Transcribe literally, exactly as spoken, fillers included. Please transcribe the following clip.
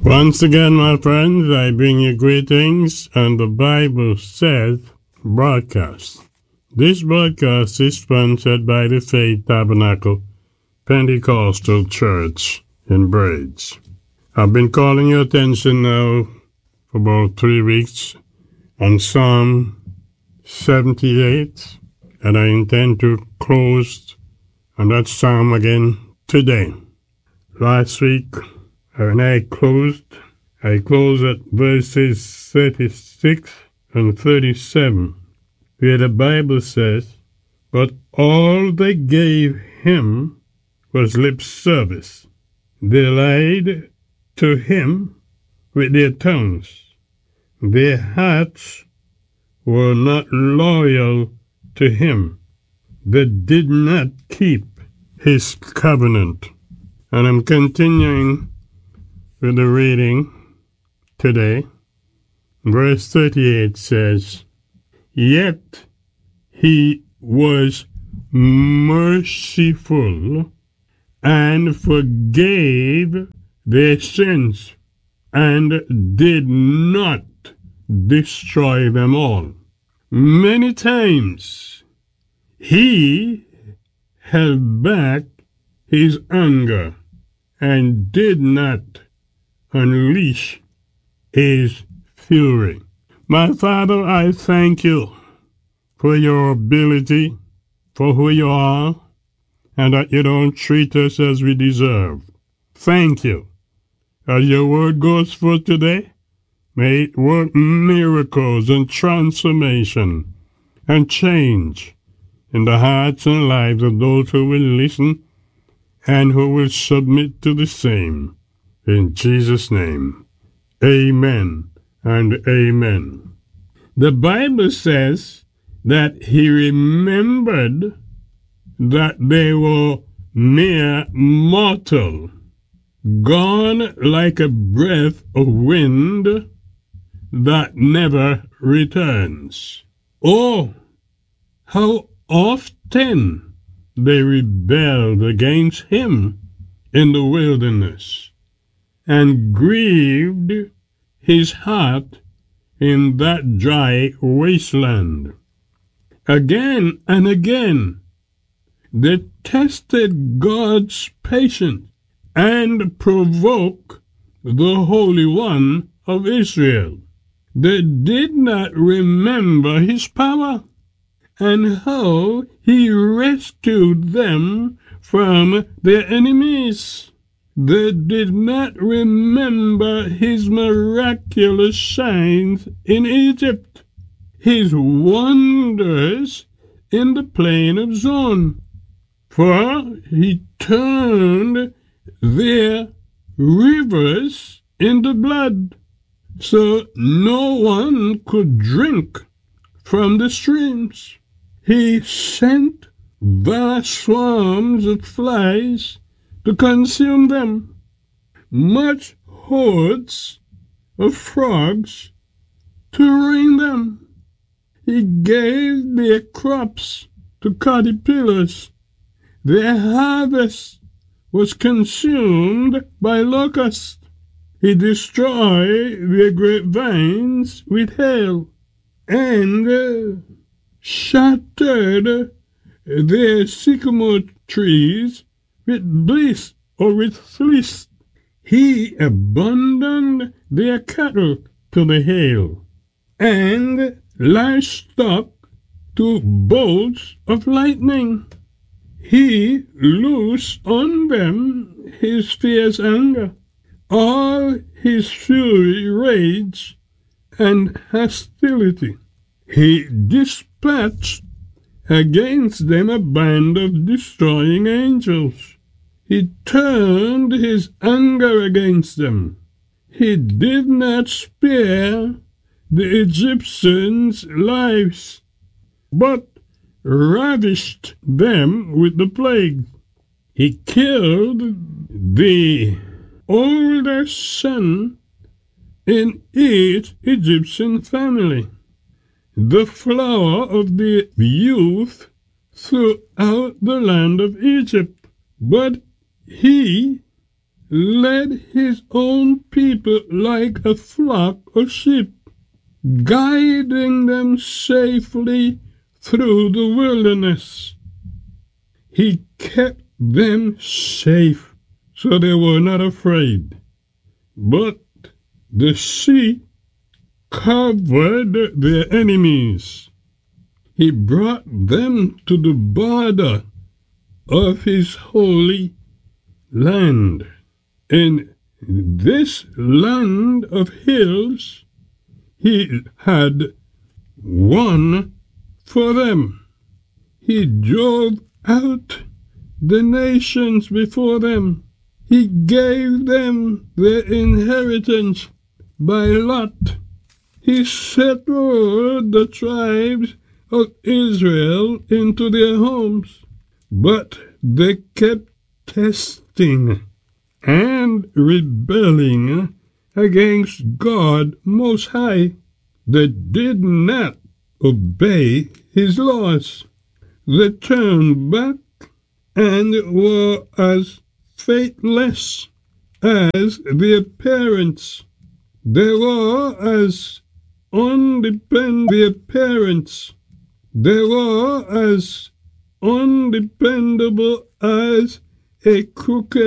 Once again, my friends, I bring you greetings, and the Bible says broadcast. This broadcast is sponsored by the Faith Tabernacle Pentecostal Church in Braids. I've been calling your attention now for about three weeks on Psalm seventy-eight, and I intend to close on that psalm again today. Last week, when I closed, I closed at verses thirty-six and thirty-seven, where the Bible says, "But all they gave him was lip service. They lied to him with their tongues. Their hearts were not loyal to him. They did not keep his covenant." And I'm continuing with the reading today. Verse thirty-eight says, "Yet he was merciful and forgave their sins and did not destroy them all." Many times he held back his anger and did not unleash his fury. My Father, I thank you for your ability, for who you are, and that you don't treat us as we deserve. Thank you. As your word goes forth today, may it work miracles and transformation and change in the hearts and lives of those who will listen and who will submit to the same. In Jesus' name, amen and amen. The Bible says that he remembered that they were mere mortal, gone like a breath of wind that never returns. Oh, how often they rebelled against him in the wilderness and grieved his heart in that dry wasteland. Again and again, they tested God's patience and provoked the Holy One of Israel. They did not remember his power and how he rescued them from their enemies. They did not remember his miraculous signs in Egypt, his wonders in the plain of Zoan, for he turned their rivers into blood, so no one could drink from the streams. He sent vast swarms of flies to consume them, much hordes of frogs to ruin them. He gave their crops to caterpillars. Their harvest was consumed by locusts. He destroyed their grapevines with hail and uh, shattered their sycamore trees with bliss or with fleece. He abandoned their cattle to the hail and livestock to bolts of lightning. He loosed on them his fierce anger, all his fury, rage, and hostility. He dispatched against them a band of destroying angels. He turned his anger against them. He did not spare the Egyptians' lives, but ravished them with the plague. He killed the older son in each Egyptian family, the flower of the youth throughout the land of Egypt. But he led his own people like a flock of sheep, guiding them safely through the wilderness. He kept them safe, so they were not afraid. But the sea covered their enemies. He brought them to the border of his holy land. In this land of hills, he had won for them. He drove out the nations before them. He gave them their inheritance by lot. He settled the tribes of Israel into their homes, but they kept testing and rebelling against God Most High. They did not obey his laws. They turned back and were as faithless as their parents. They were as undependent their parents. They were as undependable as a crooked